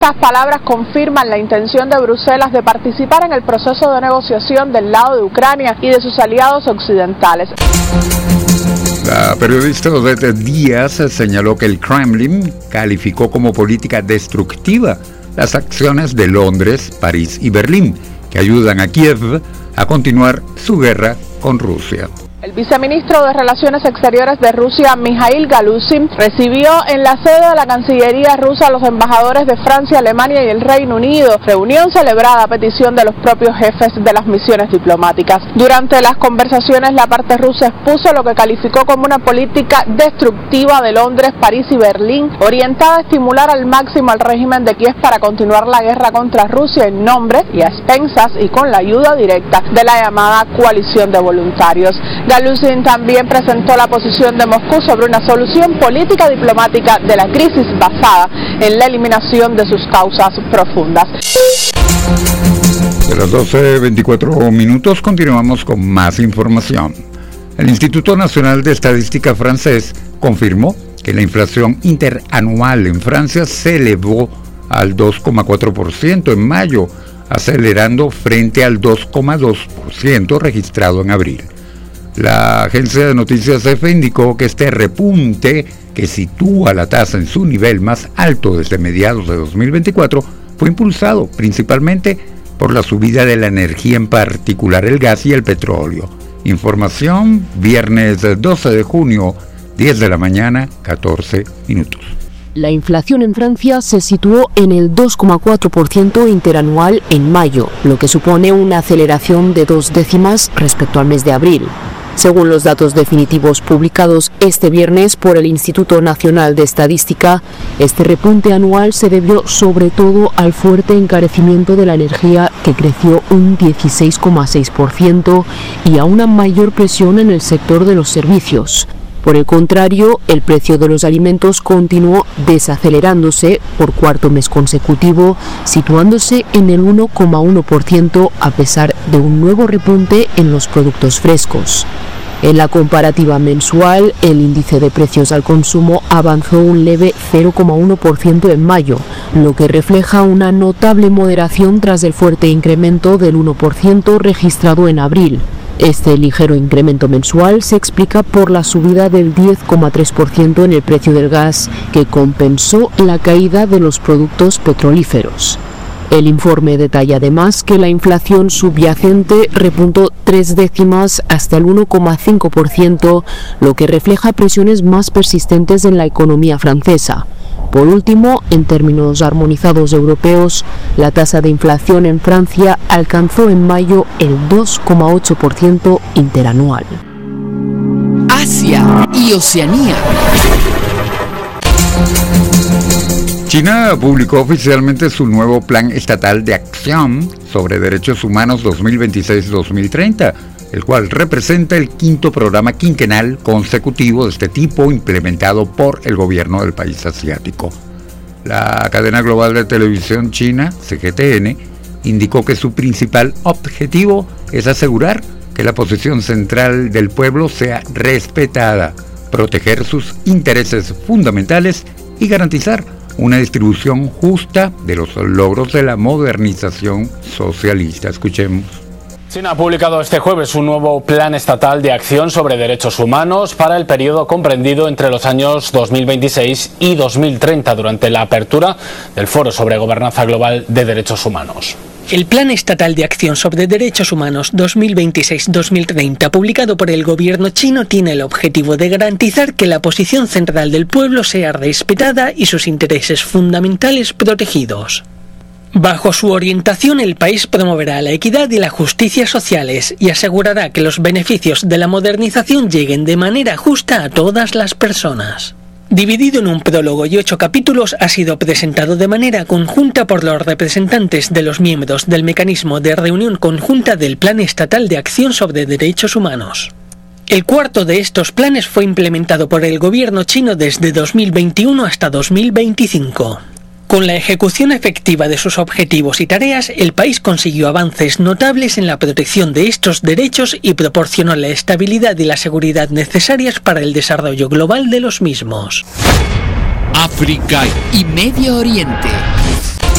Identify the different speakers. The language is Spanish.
Speaker 1: Estas palabras confirman la intención de Bruselas de participar en el proceso de negociación del lado de Ucrania y de sus aliados occidentales.
Speaker 2: La periodista Odette Díaz señaló que el Kremlin calificó como política destructiva las acciones de Londres, París y Berlín, que ayudan a Kiev a continuar su guerra con Rusia.
Speaker 1: El viceministro de Relaciones Exteriores de Rusia, Mikhail Galuzin, recibió en la sede de la Cancillería rusa a los embajadores de Francia, Alemania y el Reino Unido, reunión celebrada a petición de los propios jefes de las misiones diplomáticas. Durante las conversaciones, la parte rusa expuso lo que calificó como una política destructiva de Londres, París y Berlín, orientada a estimular al máximo al régimen de Kiev para continuar la guerra contra Rusia en nombre y a expensas y con la ayuda directa de la llamada coalición de voluntarios. Galuzin también presentó la posición de Moscú sobre una solución política diplomática de la crisis basada en la eliminación de sus causas profundas.
Speaker 2: De las 12:24 continuamos con más información. El Instituto Nacional de Estadística francés confirmó que la inflación interanual en Francia se elevó al 2,4% en mayo, acelerando frente al 2,2% registrado en abril. La agencia de noticias EFE indicó que este repunte, que sitúa la tasa en su nivel más alto desde mediados de 2024, fue impulsado principalmente por la subida de la energía, en particular el gas y el petróleo. Información, viernes 12 de junio, 10 de la mañana, 14 minutos.
Speaker 3: La inflación en Francia se situó en el 2,4% interanual en mayo, lo que supone una aceleración de 2 décimas respecto al mes de abril. Según los datos definitivos publicados este viernes por el Instituto Nacional de Estadística, este repunte anual se debió sobre todo al fuerte encarecimiento de la energía, que creció un 16,6%, y a una mayor presión en el sector de los servicios. Por el contrario, el precio de los alimentos continuó desacelerándose por cuarto mes consecutivo, situándose en el 1,1% a pesar de un nuevo repunte en los productos frescos. En la comparativa mensual, el índice de precios al consumo avanzó un leve 0,1% en mayo, lo que refleja una notable moderación tras el fuerte incremento del 1% registrado en abril. Este ligero incremento mensual se explica por la subida del 10,3% en el precio del gas, que compensó la caída de los productos petrolíferos. El informe detalla además que la inflación subyacente repuntó 3 décimas hasta el 1,5%, lo que refleja presiones más persistentes en la economía francesa. Por último, en términos armonizados europeos, la tasa de inflación en Francia alcanzó en mayo el 2,8% interanual.
Speaker 4: Asia y Oceanía.
Speaker 2: China publicó oficialmente su nuevo Plan Estatal de Acción sobre Derechos Humanos 2026-2030, el cual representa el quinto programa quinquenal consecutivo de este tipo implementado por el gobierno del país asiático. La cadena global de televisión china, CGTN, indicó que su principal objetivo es asegurar que la posición central del pueblo sea respetada, proteger sus intereses fundamentales y garantizar una distribución justa de los logros de la modernización socialista. Escuchemos.
Speaker 5: China ha publicado este jueves un nuevo Plan Estatal de Acción sobre Derechos Humanos para el periodo comprendido entre los años 2026 y 2030, durante la apertura del Foro sobre Gobernanza Global de Derechos Humanos.
Speaker 6: El Plan Estatal de Acción sobre Derechos Humanos 2026-2030, publicado por el gobierno chino, tiene el objetivo de garantizar que la posición central del pueblo sea respetada y sus intereses fundamentales protegidos. Bajo su orientación, el país promoverá la equidad y la justicia sociales y asegurará que los beneficios de la modernización lleguen de manera justa a todas las personas. Dividido en un prólogo y 8 capítulos, ha sido presentado de manera conjunta por los representantes de los miembros del mecanismo de reunión conjunta del Plan Estatal de Acción sobre Derechos Humanos. El cuarto de estos planes fue implementado por el gobierno chino desde 2021 hasta 2025. Con la ejecución efectiva de sus objetivos y tareas, el país consiguió avances notables en la protección de estos derechos y proporcionó la estabilidad y la seguridad necesarias para el desarrollo global de los mismos.
Speaker 4: África y Medio Oriente.